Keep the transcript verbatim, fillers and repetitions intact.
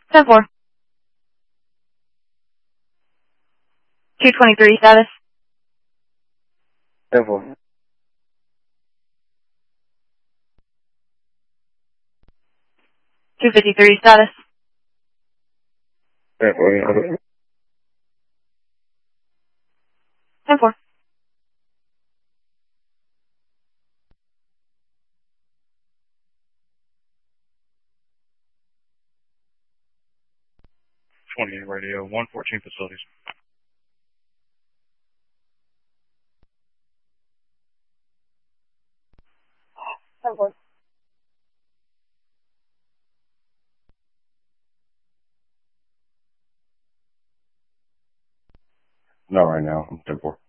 ten four. two twenty-three status. ten four. two fifty-three status. ten four. ten four. twenty radio, one fourteen facilities. ten four. Not right now. I'm ten four.